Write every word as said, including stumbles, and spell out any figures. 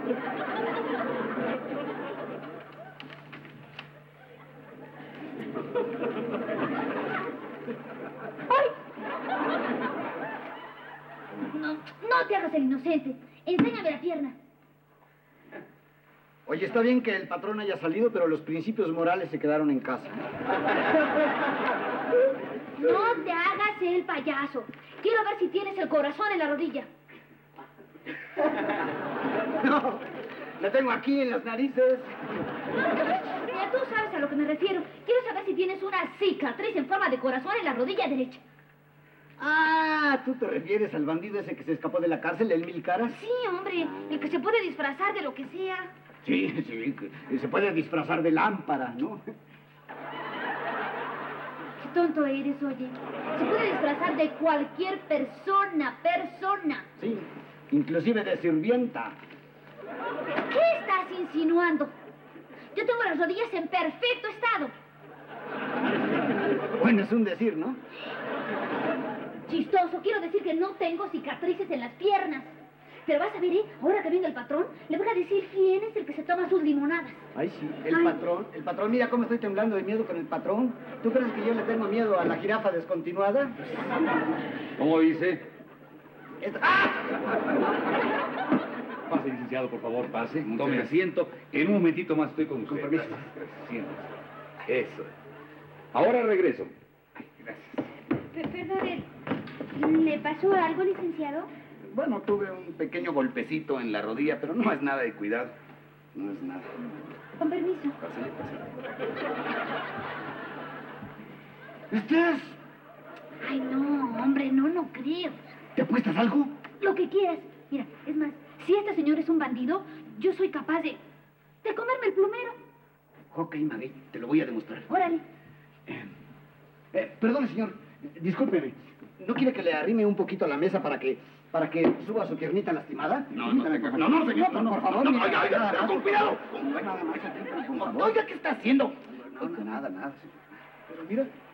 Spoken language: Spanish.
No, no te hagas el inocente. Enséñame la pierna. Oye, está bien que el patrón haya salido, pero los principios morales se quedaron en casa. No te hagas el payaso. Quiero ver si tienes el corazón en la rodilla. No, la tengo aquí en las narices. Mira, tú sabes a lo que me refiero. Quiero saber si tienes una cicatriz en forma de corazón en la rodilla derecha. Ah, ¿tú te refieres al bandido ese que se escapó de la cárcel, el Mil Caras? Sí, hombre, el que se puede disfrazar de lo que sea. Sí, sí, que se puede disfrazar de lámpara, ¿no? Qué tonto eres, oye. Se puede disfrazar de cualquier persona, persona. Sí, inclusive de sirvienta. ¿Qué estás insinuando? Yo tengo las rodillas en perfecto estado. Bueno, es un decir, ¿no? Chistoso, quiero decir que no tengo cicatrices en las piernas. Pero vas a ver, ¿eh? Ahora que venga el patrón, le voy a decir quién es el que se toma sus limonadas. Ay, sí, el Ay. patrón. El patrón, mira cómo estoy temblando de miedo con el patrón. ¿Tú crees que yo le tengo miedo a la jirafa descontinuada? ¿Cómo dice? Esta- ¡Ah! Pase, licenciado, por favor, pase. Tome asiento. En un momentito más estoy con usted. Con permiso. Gracias, gracias. Siéntese. Eso. Ahora regreso. Ay, gracias. P- Perdone, ¿le pasó algo, licenciado? Bueno, tuve un pequeño golpecito en la rodilla, pero no es nada de cuidado. No es nada. Con permiso. Pásale, pásale. ¿Estás? Ay, no, hombre, no, no creo. ¿Te apuestas algo? Lo que quieras. Mira, es más, si este señor es un bandido, yo soy capaz de... de comerme el plumero. Ok, Marie, te lo voy a demostrar. Órale. Eh, perdone, señor. Discúlpeme. ¿No quiere que le arrime un poquito a la mesa para que... para que suba su piernita lastimada? No, no, Permítame, tenga- por no, favor. no, señor, No, por favor. no, mire, oiga, oiga, nada pero más. con cuidado. Nada más, por favor. Oiga, ¿qué está haciendo? No, no, nada, nada. Pero mira,